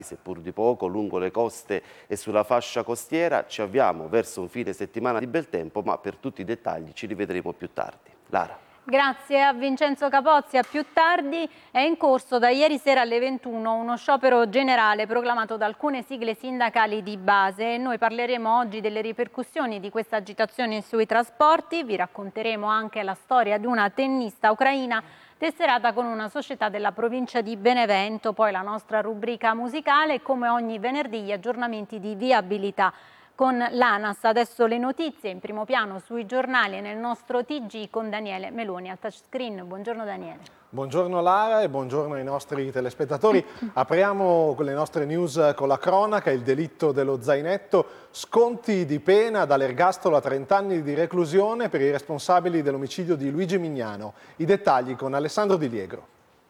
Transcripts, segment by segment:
seppur di poco, lungo le coste e sulla fascia costiera. Ci avviamo verso un fine settimana di bel tempo, ma per tutti i dettagli ci rivedremo più tardi. Lara. Grazie a Vincenzo Capozzi. A più tardi. È in corso da ieri sera alle 21 uno sciopero generale proclamato da alcune sigle sindacali di base e noi parleremo oggi delle ripercussioni di questa agitazione sui trasporti. Vi racconteremo anche la storia di una tennista ucraina tesserata con una società della provincia di Benevento, poi la nostra rubrica musicale e come ogni venerdì gli aggiornamenti di viabilità con l'ANAS. Adesso le notizie in primo piano sui giornali e nel nostro TG con Daniele Meloni al touchscreen. Buongiorno Daniele. Buongiorno Lara e buongiorno ai nostri telespettatori. Apriamo con le nostre news con la cronaca, il delitto dello zainetto, sconti di pena dall'ergastolo a 30 anni di reclusione per i responsabili dell'omicidio di Luigi Mignano. I dettagli con Alessandro Di Liegro.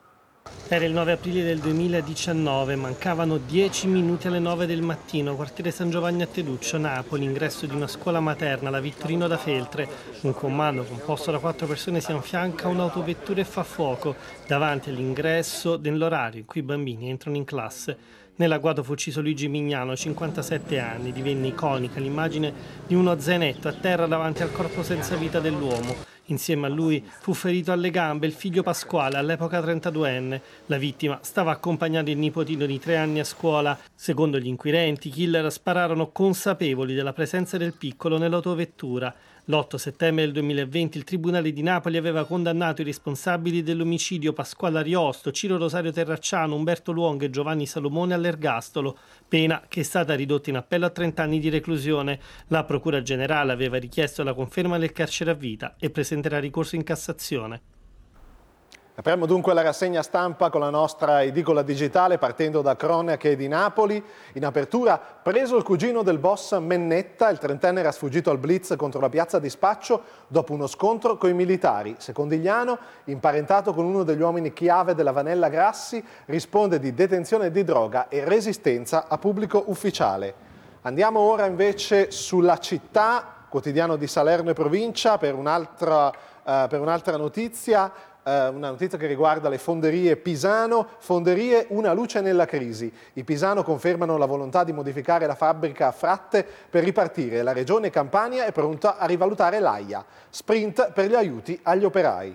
Era il 9 aprile del 2019, mancavano 10 minuti alle 9 del mattino, quartiere San Giovanni a Teduccio, Napoli, ingresso di una scuola materna, la Vittorino da Feltre. Un comando composto da 4 persone si affianca a un'autovettura e fa fuoco davanti all'ingresso dell'orario in cui i bambini entrano in classe. Nell'agguato fu ucciso Luigi Mignano, 57 anni, divenne iconica l'immagine di uno zainetto a terra davanti al corpo senza vita dell'uomo. Insieme a lui fu ferito alle gambe il figlio Pasquale, all'epoca 32enne. La vittima stava accompagnando il nipotino di 3 anni a scuola. Secondo gli inquirenti, i killer spararono consapevoli della presenza del piccolo nell'autovettura. L'8 settembre del 2020 il Tribunale di Napoli aveva condannato i responsabili dell'omicidio Pasquale Ariosto, Ciro Rosario Terracciano, Umberto Luongo e Giovanni Salomone all'ergastolo, pena che è stata ridotta in appello a 30 anni di reclusione. La Procura Generale aveva richiesto la conferma del carcere a vita e presenterà ricorso in Cassazione. Apriamo dunque la rassegna stampa con la nostra edicola digitale partendo da cronache di Napoli. In apertura, preso il cugino del boss Mennetta, il trentenne era sfuggito al blitz contro la piazza di Spaccio dopo uno scontro coi militari. Secondigliano, imparentato con uno degli uomini chiave della Vanella Grassi, risponde di detenzione di droga e resistenza a pubblico ufficiale. Andiamo ora invece sulla Città, quotidiano di Salerno e provincia, per un'altra notizia. Una notizia che riguarda le fonderie Pisano. Fonderie, una luce nella crisi. I Pisano confermano la volontà di modificare la fabbrica a Fratte per ripartire. La regione Campania è pronta a rivalutare l'AIA. Sprint per gli aiuti agli operai.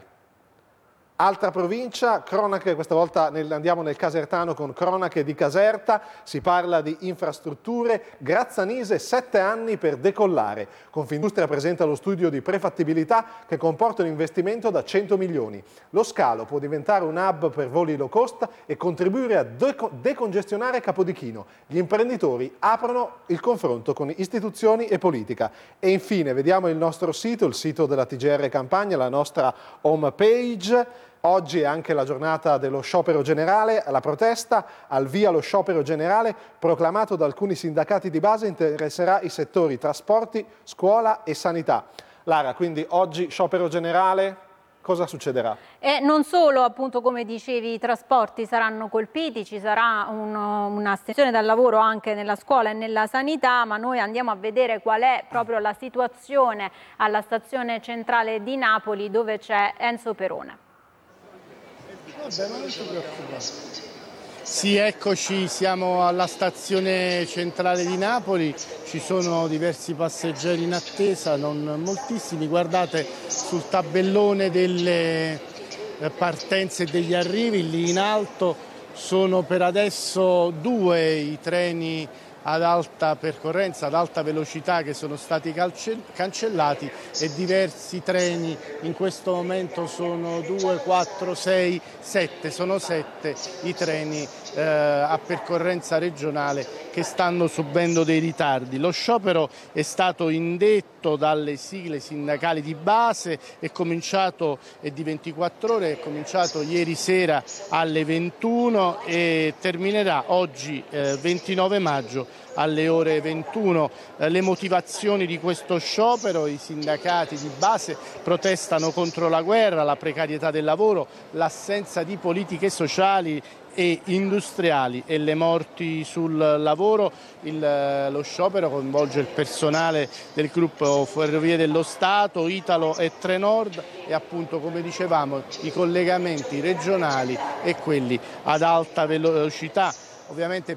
Altra provincia, cronache, questa volta andiamo nel Casertano con cronache di Caserta, si parla di infrastrutture, Grazzanise 7 anni per decollare. Confindustria presenta lo studio di prefattibilità che comporta un investimento da 100 milioni. Lo scalo può diventare un hub per voli low cost e contribuire a decongestionare Capodichino. Gli imprenditori aprono il confronto con istituzioni e politica. E infine vediamo il nostro sito, il sito della TGR Campania, la nostra home page. Oggi è anche la giornata dello sciopero generale, la protesta, al via lo sciopero generale proclamato da alcuni sindacati di base interesserà i settori trasporti, scuola e sanità. Lara, quindi oggi sciopero generale, cosa succederà? E non solo, appunto, come dicevi, i trasporti saranno colpiti, ci sarà un'astensione dal lavoro anche nella scuola e nella sanità, ma noi andiamo a vedere qual è proprio la situazione alla stazione centrale di Napoli dove c'è Enzo Perone. Sì, eccoci, siamo alla stazione centrale di Napoli, ci sono diversi passeggeri in attesa, non moltissimi. Guardate sul tabellone delle partenze e degli arrivi, lì in alto sono per adesso 2 i treni ad alta percorrenza, ad alta velocità che sono stati cancellati e diversi treni in questo momento sono 2, 4, 6, 7, sono 7 i treni a percorrenza regionale che stanno subendo dei ritardi. Lo sciopero è stato indetto dalle sigle sindacali di base, è di 24 ore, è cominciato ieri sera alle 21 e terminerà oggi 29 maggio alle ore 21. Le motivazioni di questo sciopero: i sindacati di base protestano contro la guerra, la precarietà del lavoro, l'assenza di politiche sociali e industriali e le morti sul lavoro. Lo sciopero coinvolge il personale del gruppo Ferrovie dello Stato, Italo e Trenord e appunto, come dicevamo, i collegamenti regionali e quelli ad alta velocità. Ovviamente